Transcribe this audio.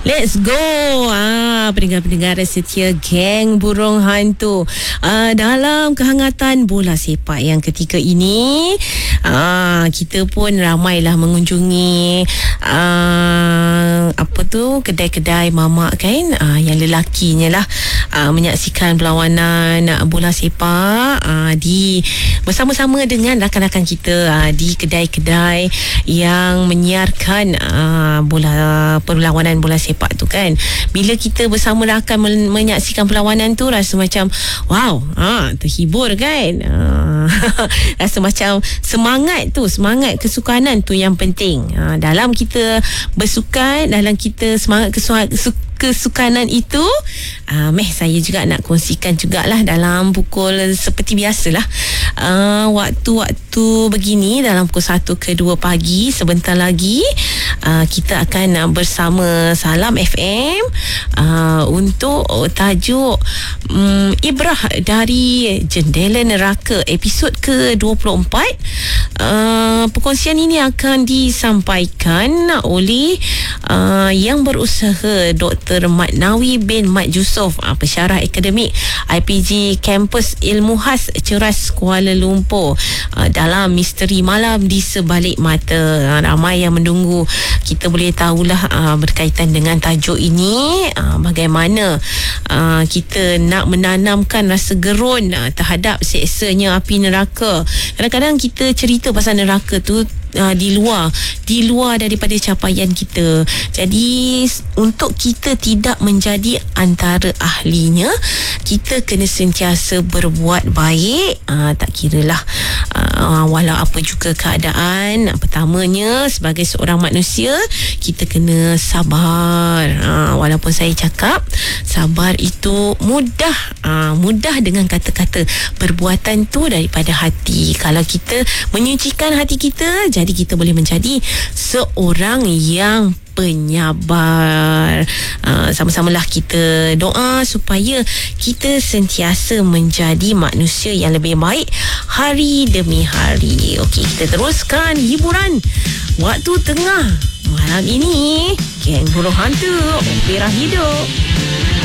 Let's go. Pendengar-pendengar setia Geng Burung Hantu. Dalam kehangatan bola sepak yang ketika ini, kita pun ramailah mengunjungi kedai-kedai mamak kan, yang lelakinya lah menyaksikan perlawanan bola sepak di bersama-sama dengan rakan-rakan kita di kedai-kedai yang menyiarkan perlawanan bola sepak tu kan. Bila kita bersama rakan menyaksikan perlawanan tu, rasa macam wow, terhibur kan. Rasa macam semangat kesukanan tu yang penting. Dalam kita bersukan, dalam kita semangat kesukanan itu, saya juga nak kongsikan jugalah dalam pukul seperti biasalah, waktu-waktu begini dalam pukul 1 ke 2 pagi sebentar lagi kita akan bersama Salam FM untuk tajuk Ibrah dari Jendela Neraka episod ke-24. Perkongsian ini akan disampaikan oleh yang berusaha Dr. Mat Nawi bin Mat Yusof, pensyarah akademik IPG Kampus Ilmu Khas Ceras Kuala Lumpur, dalam Misteri Malam di Sebalik Mata. Ramai yang menunggu. Kita boleh tahulah berkaitan dengan tajuk ini, bagaimana kita nak menanamkan rasa gerun terhadap seksanya api neraka. Kadang-kadang kita cerita pasal neraka tu di luar daripada capaian kita. Jadi untuk kita tidak menjadi antara ahlinya, kita kena sentiasa berbuat baik, tak kiralah walau apa juga keadaan. Pertamanya, sebagai seorang manusia, kita kena sabar. Walaupun saya cakap sabar itu mudah dengan kata-kata, perbuatan tu daripada hati. Kalau kita menyucikan hati kita, jadi kita boleh menjadi seorang yang penyabar. Sama-samalah kita doa supaya kita sentiasa menjadi manusia yang lebih baik hari demi hari. Okey, kita teruskan hiburan waktu tengah malam ini. Geng Burung Hantu, Opera Hidup.